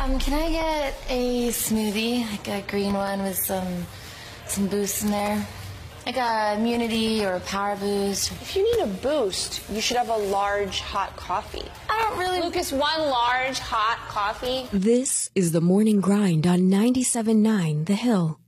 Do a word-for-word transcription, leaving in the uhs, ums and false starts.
Um, can I get a smoothie, like a green one with some some boost in there? Like a immunity or a power boost. If you need a boost, you should have a large hot coffee. I don't really... Lucas, one large hot coffee. This is the Morning Grind on ninety-seven point nine The Hill.